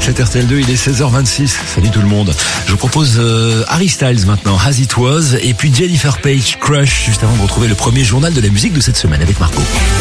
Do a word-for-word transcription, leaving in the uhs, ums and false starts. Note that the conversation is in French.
sept R T L deux, il est seize heures vingt-six. Salut tout le monde. Je vous propose euh, Harry Styles maintenant, As It Was, et puis Jennifer Page, Crush, juste avant de retrouver le premier journal de la musique de cette semaine avec Marco.